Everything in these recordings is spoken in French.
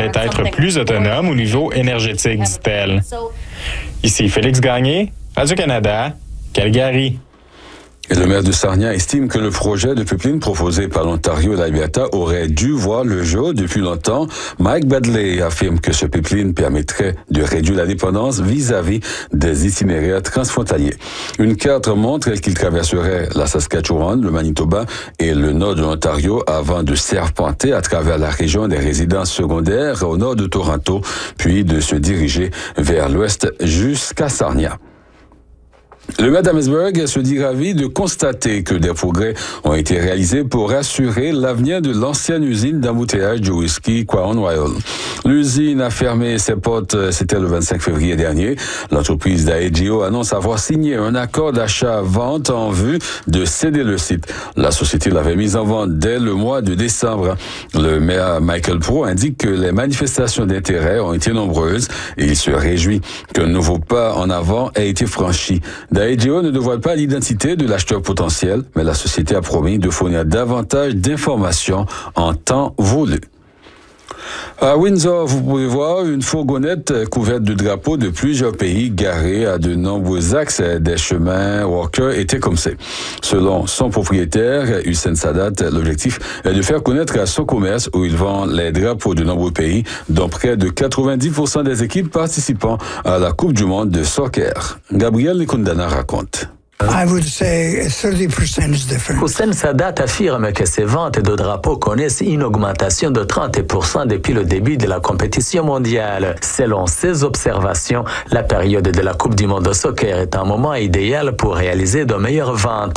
devrait être plus autonome au niveau énergétique, dit-elle. Ici Félix Gagné, Radio-Canada, Calgary. Et le maire de Sarnia estime que le projet de pipeline proposé par l'Ontario et l'Alberta aurait dû voir le jour depuis longtemps. Mike Badley affirme que ce pipeline permettrait de réduire la dépendance vis-à-vis des itinéraires transfrontaliers. Une carte montre qu'il traverserait la Saskatchewan, le Manitoba et le nord de l'Ontario avant de serpenter à travers la région des résidences secondaires au nord de Toronto, puis de se diriger vers l'ouest jusqu'à Sarnia. Le maire d'Amherstburg se dit ravi de constater que des progrès ont été réalisés pour assurer l'avenir de l'ancienne usine d'embouteillage du whisky Crown Royal. L'usine a fermé ses portes, c'était le 25 février dernier. L'entreprise d'Aegeo annonce avoir signé un accord d'achat-vente en vue de céder le site. La société l'avait mise en vente dès le mois de décembre. Le maire Michael Pro indique que les manifestations d'intérêt ont été nombreuses et il se réjouit qu'un nouveau pas en avant ait été franchi. Daegeo ne dévoile pas l'identité de l'acheteur potentiel, mais la société a promis de fournir davantage d'informations en temps voulu. À Windsor, vous pouvez voir une fourgonnette couverte de drapeaux de plusieurs pays garée à de nombreux axes des chemins Walker et Tecumseh. Selon son propriétaire, Hussein Sadat, l'objectif est de faire connaître à son commerce où il vend les drapeaux de nombreux pays, dont près de 90% des équipes participant à la Coupe du monde de soccer. Gabriel Lekundana raconte. I would say 30% is different. Hussein Sadat affirme que ses ventes de drapeaux connaissent une augmentation de 30% depuis le début de la compétition mondiale. Selon ses observations, la période de la Coupe du monde de soccer est un moment idéal pour réaliser de meilleures ventes.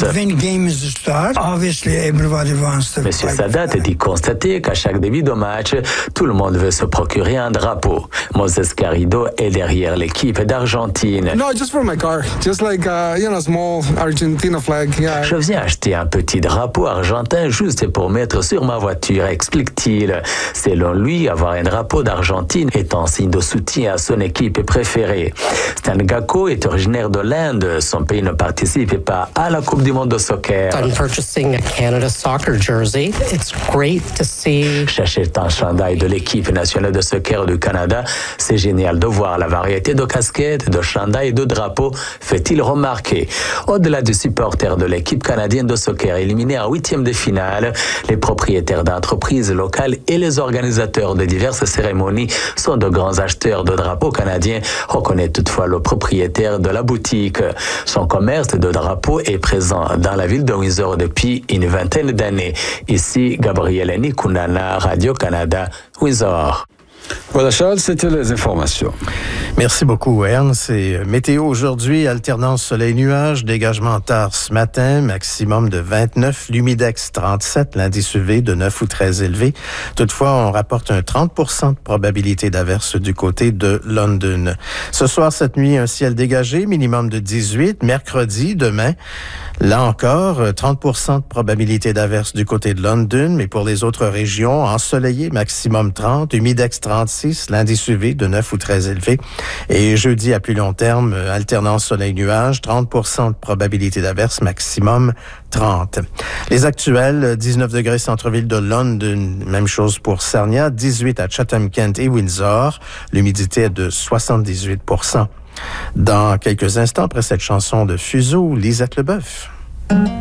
Monsieur Sadat dit constater qu'à chaque début de match, tout le monde veut se procurer un drapeau. Moses Garrido est derrière l'équipe d'Argentine. No, just for my car. Just like, small Argentina flag. Yeah. Je viens acheter un petit drapeau argentin juste pour mettre sur ma voiture, explique-t-il. Selon lui, avoir un drapeau d'Argentine est un signe de soutien à son équipe préférée. Stan Gakko est originaire de l'Inde. Son pays ne participe pas à la Coupe du monde de soccer. I'm purchasing a Canada soccer jersey. It's great to see. J'achète un chandail de l'équipe nationale de soccer du Canada. C'est génial de voir la variété de casquettes, de chandails et de drapeaux, fait-il remarquer. Au-delà des supporters de l'équipe canadienne de soccer éliminée en huitième de finale, les propriétaires d'entreprises locales et les organisateurs de diverses cérémonies sont de grands acheteurs de drapeaux canadiens, reconnaît toutefois le propriétaire de la boutique. Son commerce de drapeaux est présent dans la ville de Windsor depuis une vingtaine d'années. Ici, Gabriel Nikundana, Radio-Canada, Windsor. Voilà Charles, c'était les informations. Merci beaucoup Ernst. Et météo aujourd'hui, alternance soleil-nuage, dégagement tard ce matin, maximum de 29, l'humidex 37, l'indice UV de 9 ou très élevé. Toutefois, on rapporte un 30% de probabilité d'averse du côté de London. Ce soir, cette nuit, un ciel dégagé, minimum de 18. Mercredi, demain, là encore, 30% de probabilité d'averse du côté de London, mais pour les autres régions, ensoleillé, maximum 30, humidex 36, l'indice UV de 9 ou très élevé. Et jeudi, à plus long terme, alternance soleil-nuage, 30% de probabilité d'averse, maximum 30. Les actuels, 19 degrés centre-ville de London, même chose pour Sarnia, 18 à Chatham-Kent et Windsor, l'humidité est de 78%. Dans quelques instants, après cette chanson de Fuseau, Lisette Leboeuf.